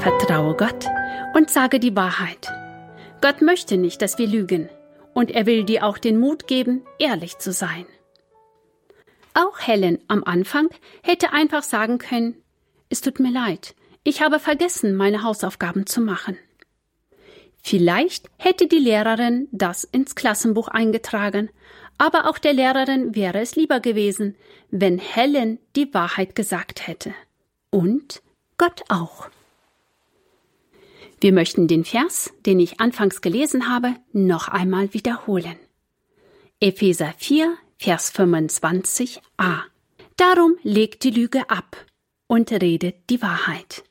Vertraue Gott und sage die Wahrheit. Gott möchte nicht, dass wir lügen, und er will dir auch den Mut geben, ehrlich zu sein. Auch Helen am Anfang hätte einfach sagen können, es tut mir leid, ich habe vergessen, meine Hausaufgaben zu machen. Vielleicht hätte die Lehrerin das ins Klassenbuch eingetragen, aber auch der Lehrerin wäre es lieber gewesen, wenn Helen die Wahrheit gesagt hätte. Und Gott auch. Wir möchten den Vers, den ich anfangs gelesen habe, noch einmal wiederholen. Epheser 4, Vers 25a. Darum legt die Lüge ab und redet die Wahrheit.